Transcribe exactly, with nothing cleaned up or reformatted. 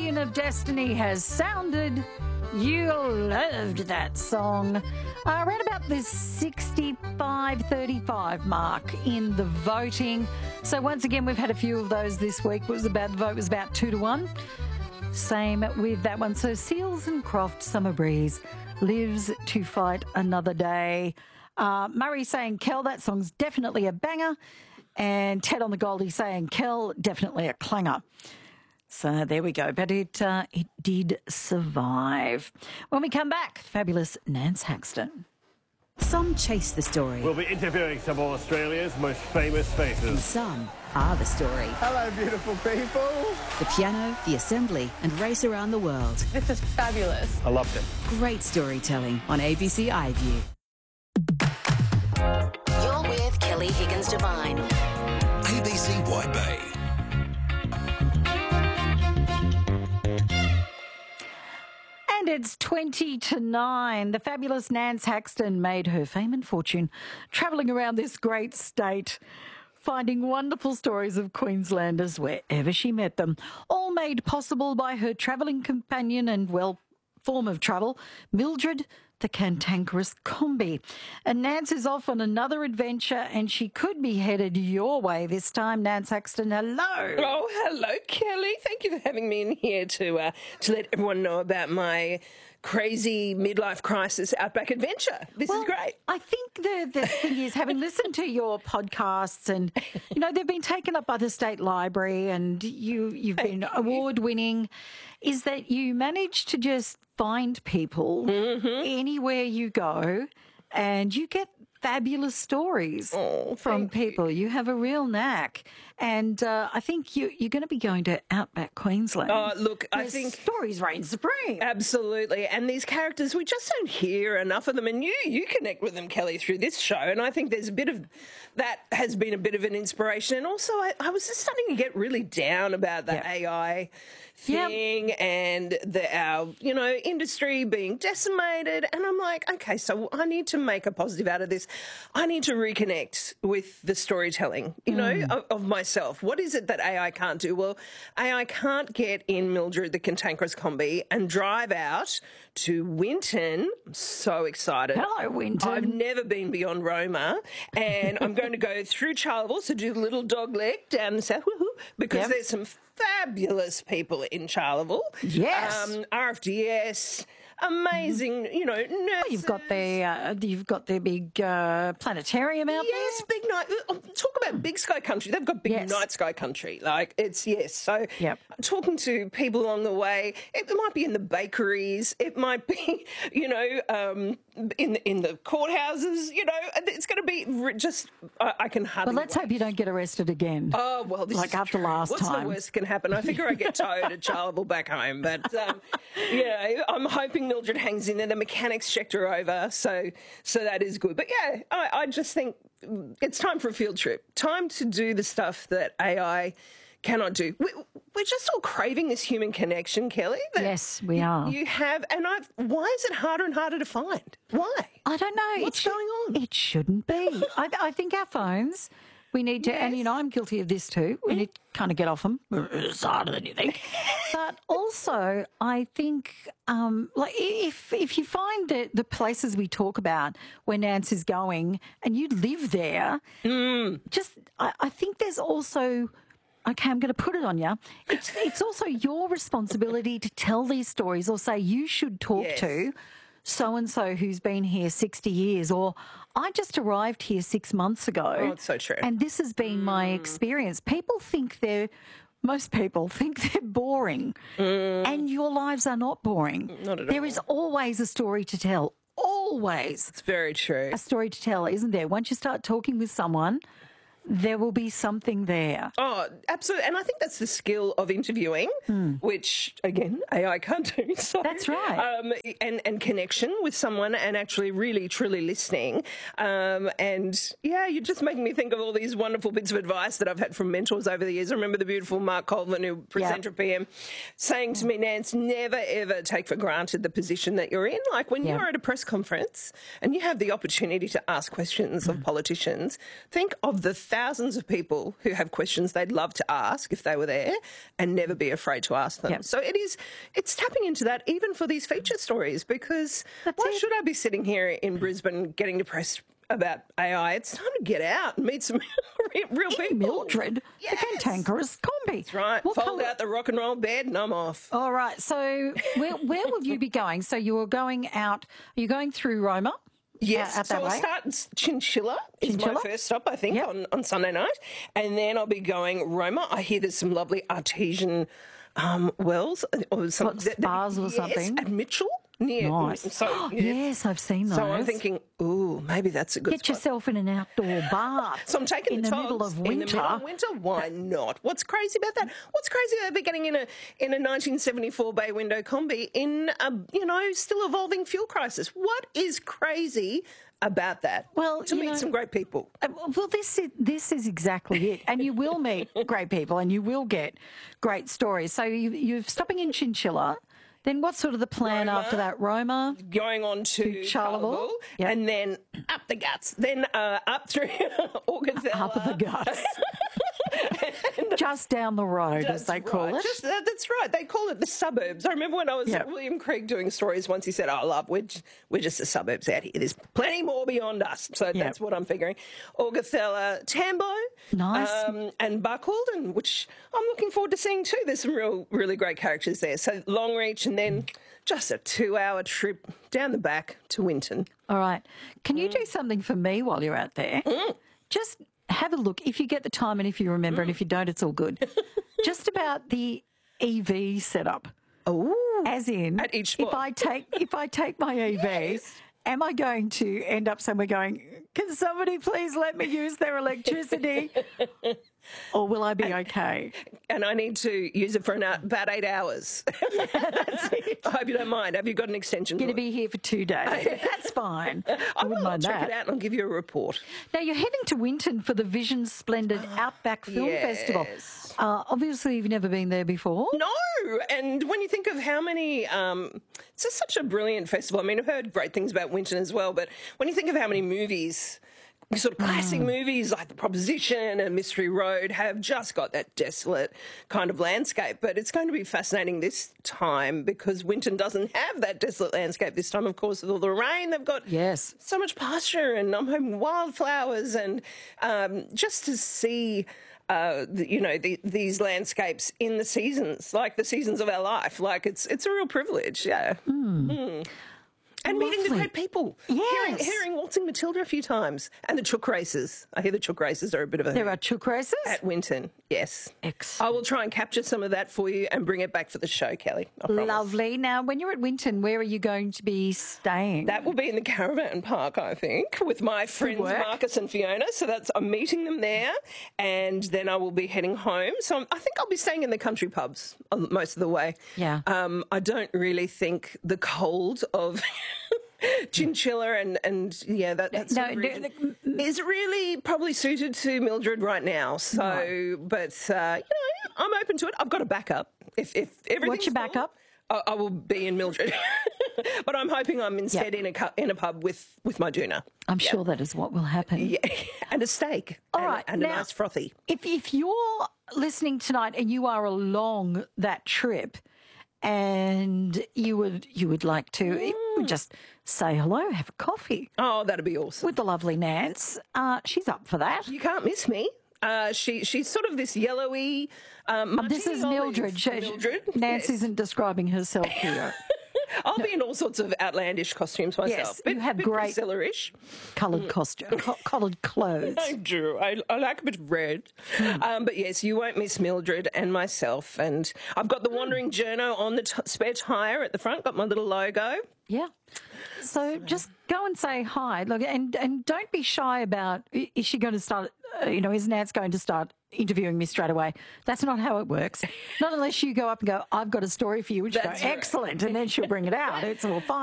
Rebellion of Destiny has sounded. You loved that song. Uh, around about the sixty-five thirty-five mark in the voting. So once again, we've had a few of those this week. It was about, the vote was about two to one. Same with that one. So Seals and Croft, Summer Breeze, lives to fight another day. Uh, Murray saying, Kel, that song's definitely a banger. And Ted on the Goldie saying, Kel, definitely a clanger. So there we go. But it uh, it did survive. When we come back, fabulous Nance Haxton. Some chase the story. We'll be interviewing some of Australia's most famous faces. And some are the story. Hello, beautiful people. The piano, the assembly, and race around the world. This is fabulous. I loved it. Great storytelling on A B C iView. You're with Kelly Higgins Devine. A B C White Bay. And it's twenty to nine. The fabulous Nance Haxton made her fame and fortune travelling around this great state, finding wonderful stories of Queenslanders wherever she met them, all made possible by her travelling companion and, well, form of travel, Mildred the Cantankerous Combi. And Nance is off on another adventure, and she could be headed your way this time. Nance Haxton, hello. Oh, hello, Kelly. Thank you for having me in here to uh, to let everyone know about my crazy midlife crisis outback adventure. This well, is great. I think the, the thing is, having listened to your podcasts, and, you know, they've been taken up by the State Library and you, you've been award-winning, is that you manage to just find people mm-hmm. anywhere you go and you get fabulous stories oh, from people. You. you have a real knack. And uh, I think you, you're going to be going to Outback Queensland. Oh, look, I think stories reign supreme. Absolutely. And these characters, we just don't hear enough of them. And you, you connect with them, Kelly, through this show. And I think there's a bit of, that has been a bit of an inspiration. And also, I, I was just starting to get really down about the yep. A I thing yep. and the, our, you know, industry being decimated. And I'm like, okay, so I need to make a positive out of this. I need to reconnect with the storytelling, you know, mm. of, of myself. What is it that A I can't do? Well, A I can't get in Mildred the Cantankerous Combi and drive out to Winton. I'm so excited. Hello, Winton. I've never been beyond Roma, and I'm going to go through Charleville to do the little dog leg down the south, because yep. there's some fabulous people in Charleville. Yes. Um, R F D S. Amazing, you know, nurses. Well, you've got the uh, you've got their big uh, planetarium out yes, there. Yes, big night. Talk about big sky country. They've got big yes. night sky country. Like it's yes. So yep. talking to people along the way. It might be in the bakeries. It might be, you know, um, in the, in the courthouses. You know, it's going to be just. I, I can hardly. Well, let's wait. hope you don't get arrested again. Oh well, this like is after true. last What's time. What's the worst can happen? I figure I get towed to Charleville back home, but um, yeah, I'm hoping Mildred hangs in there. The mechanics checked her over, so so that is good. But yeah, I, I just think it's time for a field trip. Time to do the stuff that A I cannot do. We, we're just all craving this human connection, Kelly. Yes, we are. You have, and I. Why is it harder and harder to find? Why? I don't know. What's should, going on? It shouldn't be. I, I think our phones. We need to, yes. and you know, I'm guilty of this too. We need to kind of get off them. It's harder than you think. But also, I think, um, like, if if you find that the places we talk about where Nance is going, and you live there, mm. just I, I think there's also. Okay, I'm going to put it on you. It's it's also your responsibility to tell these stories, or say you should talk yes. to so-and-so who's been here sixty years, or I just arrived here six months ago. Oh, it's so true. And this has been mm. my experience. People think they're, most people think they're boring. Mm. And your lives are not boring. Not at There all. is always a story to tell. Always. It's very true. A story to tell, isn't there? Once you start talking with someone, there will be something there. Oh, absolutely. And I think that's the skill of interviewing, mm. which, again, A I can't do. So, that's right. Um, and, and connection with someone and actually really, truly listening. Um, and, yeah, you're just making me think of all these wonderful bits of advice that I've had from mentors over the years. I remember the beautiful Mark Colvin, who presenter yep. P M, saying to me, Nance, never, ever take for granted the position that you're in. Like when yep. you're at a press conference and you have the opportunity to ask questions mm. of politicians, think of the thousands thousands of people who have questions they'd love to ask if they were there and never be afraid to ask them. Yep. So it is, it's tapping into that even for these feature stories, because That's why it. should I be sitting here in Brisbane getting depressed about A I? It's time to get out and meet some real people. Mildred, Yes. the cantankerous combi. That's right. What Fold colour- out the rock and roll bed and I'm off. All right. So where where will you be going? So you're going out. Are you going through Roma? Yes, Out, out so that I'll way? start in Chinchilla is Chinchilla? my first stop, I think, Yep. on, on Sunday night. And then I'll be going Roma. I hear there's some lovely artesian um, wells. Or some, What, spas or yes, something? at Mitchell. Near, Nice. So, yeah. Yes, I've seen those. So I'm thinking, ooh, maybe that's a good Get spot. yourself in an outdoor bath. So I'm taking in the, the togs middle of In the winter. middle of winter, why not? What's crazy about that? What's crazy about getting in a in a nineteen seventy-four bay window combi in a you know still evolving fuel crisis? What is crazy about that? Well, to you meet know- some great people. Uh, Well, this is this is exactly it, and you will meet great people, and you will get great stories. So you, you're stopping in Chinchilla. Then what's sort of the plan Roma. after that? Roma. Going on to, To Charleville. Charleville, Yep. and then up the guts, then uh, up through Augathella. Up the guts. Just down the road, as That's they call right. it. Just, that, that's right. They call it the suburbs. I remember when I was Yep. at William Craig doing stories once, he said, oh, love, we're just, we're just the suburbs out here. There's plenty more beyond us. So that's what I'm figuring. Augathella, Tambo. Nice. Um, and Buckhalden, which I'm looking forward to seeing too. There's some real, really great characters there. So Longreach and then just a two-hour trip down the back to Winton. All right. Can you Mm. do something for me while you're out there? Just have a look if you get the time and if you remember, and if you don't, it's all good. Just about the E V setup. Oh, As in, At each if spot. I take if I take my E V, Yes. am I going to end up somewhere going, can somebody please let me use their electricity? Or will I be okay? and I need to use it for an, about eight hours. I hope you don't mind. Have you got an extension? Going to cord? be here for two days. That's fine. I I wouldn't will. I'll mind check that. it out and I'll give you a report. Now, you're heading to Winton for the Vision Splendid Outback Film Festival. Yes. Uh, obviously, you've never been there before. No, and when you think of how many, um, it's just such a brilliant festival. I mean, I've heard great things about Winton as well, but when you think of how many movies, sort of classic movies like The Proposition and Mystery Road have just got that desolate kind of landscape. But it's going to be fascinating this time because Winton doesn't have that desolate landscape this time, of course, with all the rain. They've got Yes. so much pasture and I'm hoping wildflowers and um, just to see. Uh, the, you know the, these landscapes in the seasons, like the seasons of our life, like it's it's a real privilege, yeah. Mm. And meeting the Lovely. great people, hearing, Yes. hearing Waltzing Matilda a few times, and the chook races. I hear the chook races are a bit of a There are chook races. at Winton. Yes, Excellent. I will try and capture some of that for you and bring it back for the show, Kelly. I promise. Lovely. Now, when you're at Winton, where are you going to be staying? That will be in the caravan park, I think, with my friends work. Marcus and Fiona. So that's I'm meeting them there, and then I will be heading home. So I'm, I think I'll be staying in the country pubs uh, most of the way. Yeah. Um, I don't really think the cold of Chinchilla and and yeah that that's No, no, is really probably suited to Mildred right now. So, but uh, you know, I'm open to it. I've got a backup. If if everything's What's your full, backup? I, I will be in Mildred, but I'm hoping I'm instead in a cu- in a pub with with my doona. I'm sure that is what will happen. Yeah, and a steak. All and, right, and now- a nice frothy. If if you're listening tonight and you are along that trip, and you would you would like to you would just say hello, have a coffee Oh, that'd be awesome. with the lovely Nance, uh, she's up for that. You can't miss me. Uh, she she's sort of this yellowy. Um, This is martini Mildred. olive. She- Mildred. Nance yes. isn't describing herself here. I'll be in all sorts of outlandish costumes myself. Yes, Bit- you have bit great- Priscilla-ish. Coloured costume, co- coloured clothes. I do. I, I like a bit of red. Hmm. Um, but yes, you won't miss Mildred and myself. And I've got the Wandering Journo on the t- spare tyre at the front, got my little logo. Yeah. So just go and say hi. Look, and and don't be shy about. i- Is she going to start? Uh, you know, is Nance going to start interviewing me straight away? That's not how it works. Not unless you go up and go, "I've got a story for you," which you go, That's right. excellent, and then she'll bring it out. It's all fine.